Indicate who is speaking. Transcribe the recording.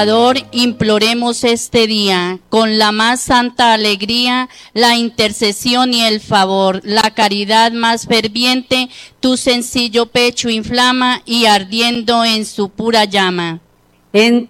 Speaker 1: Imploremos este día, con la más santa alegría, la intercesión y el favor, la caridad más ferviente, tu sencillo pecho inflama y ardiendo en su pura llama.
Speaker 2: En